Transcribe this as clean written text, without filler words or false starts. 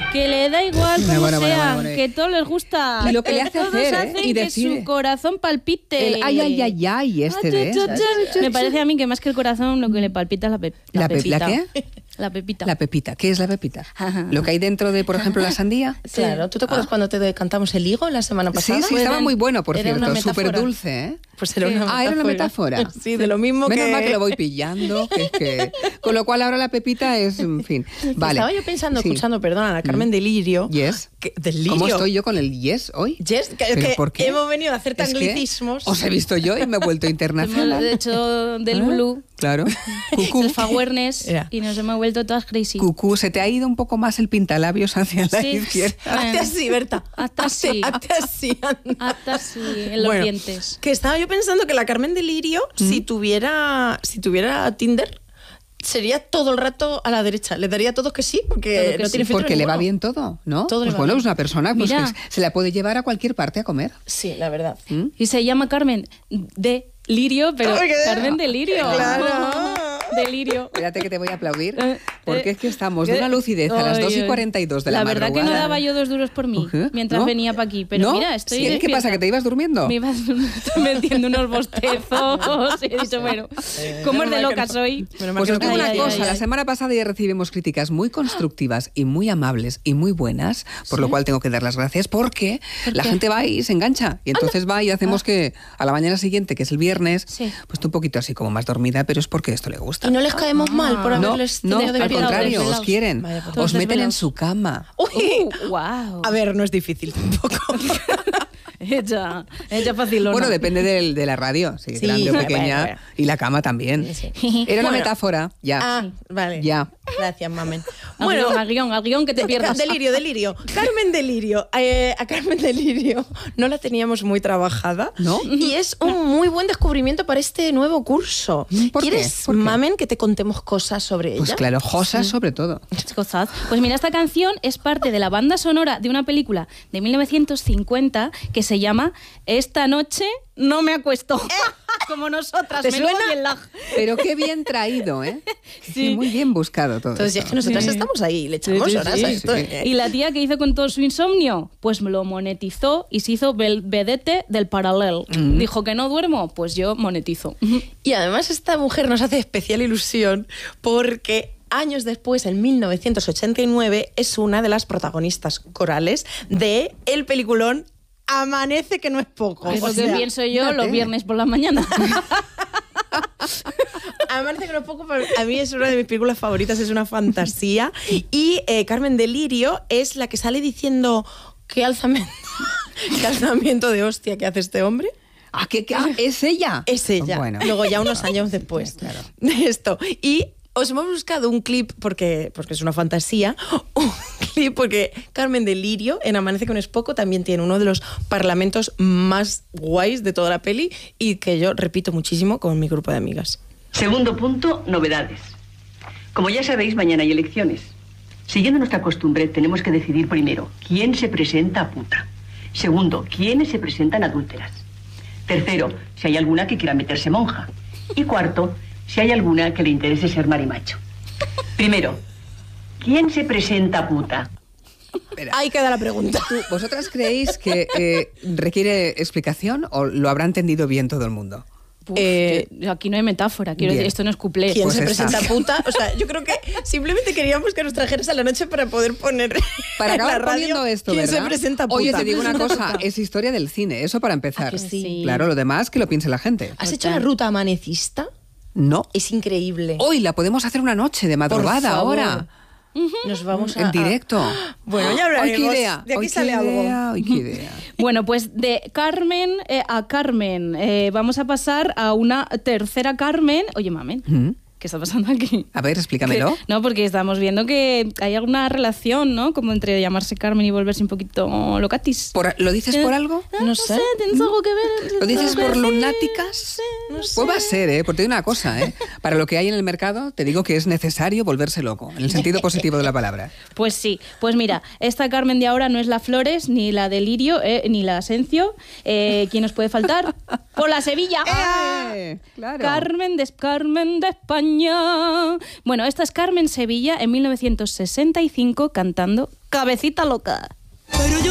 Que le da igual como sea, que todo les gusta. Y lo que le hace todos hacer, hacen y que decir, su corazón palpite. El ay, ¿ves? Me parece a mí que más que el corazón lo que le palpita es la pepita. ¿La qué? La pepita. La pepita. ¿Qué es la pepita? Lo que hay dentro de, por ejemplo, la sandía. Sí. Claro, ¿tú te acuerdas cuando te cantamos el higo la semana pasada? Sí, estaba muy bueno, por era cierto, súper dulce, ¿eh? Pues era una metáfora. Era una metáfora. Sí, de lo mismo Menos que... mal que lo voy pillando, con lo cual ahora la pepita es, en fin, vale. Estaba yo pensando, escuchando, perdona, a Carmen Delirio. Yes. Delirio. ¿Cómo estoy yo con el yes hoy? Yes, ¿Por qué? Hemos venido a hacer anglicismos. Os he visto yo y me he vuelto internacional. De hecho, del Blue. Claro. Cucú. El awareness y nos hemos vuelto todas crazy. Cucú, se te ha ido un poco más el pintalabios hacia la izquierda. Hazte así, Berta. Hazte así. Hazte así, en los dientes. Que estaba yo pensando que la Carmen Delirio, si tuviera Tinder, sería todo el rato a la derecha. Le daría a todos que sí, porque no tiene filtro porque le ninguno. va bien todo, ¿no? Todo pues bueno, es una persona pues, que se la puede llevar a cualquier parte a comer. Sí, la verdad. Y se llama Carmen Delirio, pero Carmen Delirio. Claro. Delirio. Espérate que te voy a aplaudir, porque es que estamos de una lucidez a las 2:42 de la madrugada. La verdad que no daba yo 2 duros por mí mientras venía para aquí, pero mira, estoy despierta. ¿Qué pasa, que te ibas durmiendo? Me ibas metiendo unos bostezos y he dicho, bueno, ¿cómo es de loca soy? Pues os digo una cosa, la semana pasada ya recibimos críticas muy constructivas y muy amables y muy buenas, por lo cual tengo que dar las gracias, porque la gente va y se engancha, y entonces va y hacemos que a la mañana siguiente, que es el viernes, pues esté un poquito así como más dormida, pero es porque esto le gusta. Y no les caemos mal por haberles tenido al contrario, os quieren. Vale, os meten en su cama. Wow. A ver, no es difícil tampoco. Ella facilona. Bueno, depende de la radio, si es grande o pequeña, bueno. Y la cama también. Sí. Era una metáfora, ya. Vale. Ya. Gracias, mamen. Bueno, al guión que te pierdas. Delirio. Carmen Delirio. A Carmen Delirio no la teníamos muy trabajada, ¿no? Y es un muy buen descubrimiento para este nuevo curso. ¿Quieres, mamen, que te contemos cosas sobre ella? Pues claro, cosas sobre todo. Cosas. Pues mira, esta canción es parte de la banda sonora de una película de 1950 que se llama Esta noche no me acuesto. Como nosotras. ¿Te suena? Pero qué bien traído, ¿eh? Sí. Muy bien buscado todo. Entonces, es que nosotras estamos ahí, le echamos horas a esto. Y la tía que hizo con todo su insomnio, pues lo monetizó y se hizo vedette del Paralel. Dijo que no duermo, pues yo monetizo. Y además esta mujer nos hace especial ilusión porque años después, en 1989, es una de las protagonistas corales de el peliculón Amanece, que no es poco. Es lo que pienso yo los viernes por la mañana. Amanece, que no es poco, a mí es una de mis películas favoritas, es una fantasía. Y Carmen Delirio es la que sale diciendo qué alzamiento de hostia que hace este hombre. ¿Es ella? Es ella. Bueno. Luego ya unos años después de esto. Y os hemos buscado un clip porque es una fantasía, porque Carmen Delirio en Amanece, que no es poco también tiene uno de los parlamentos más guays de toda la peli y que yo repito muchísimo con mi grupo de amigas. Segundo punto, novedades. Como ya sabéis, mañana hay elecciones. Siguiendo nuestra costumbre, tenemos que decidir primero quién se presenta a puta. Segundo, quiénes se presentan adúlteras. Tercero, si hay alguna que quiera meterse monja. Y cuarto, si hay alguna que le interese ser marimacho. Primero, ¿quién se presenta puta? Ahí queda la pregunta. ¿Vosotras creéis que requiere explicación o lo habrá entendido bien todo el mundo? Aquí no hay metáfora, quiero decir, esto no es cuplé. ¿Quién se presenta puta? O sea, yo creo que simplemente queríamos que nos trajeras a la noche para poder poner para acabar en la radio poniendo esto, ¿quién ¿verdad? se presenta puta? Oye, te digo una cosa, es historia del cine, eso para empezar. Sí. Claro, lo demás que lo piense la gente. ¿Has hecho la ruta amanecista? No. Es increíble. Hoy la podemos hacer una noche de madrugada ahora. Nos vamos en directo. Bueno, ya hablaremos. Hoy qué idea. De aquí sale algo. Hoy qué idea. Bueno, pues de Carmen a Carmen. Vamos a pasar a una tercera Carmen. Oye, mamen. ¿Qué está pasando aquí? A ver, explícamelo. No, porque estamos viendo que hay alguna relación, ¿no? Como entre llamarse Carmen y volverse un poquito locatis. ¿Lo dices por algo? No sé, ¿tienes algo que ver? ¿Lo dices por lunáticas? No sé. Pues va a ser, porque te digo una cosa, para lo que hay en el mercado, te digo que es necesario volverse loco, en el sentido positivo de la palabra. Pues sí, pues mira, esta Carmen de ahora no es la Flores, ni la Delirio, ni la Asencio. ¿Quién nos puede faltar? ¡Por la Sevilla! Claro. Carmen de España. Bueno, esta es Carmen Sevilla en 1965 cantando Cabecita loca.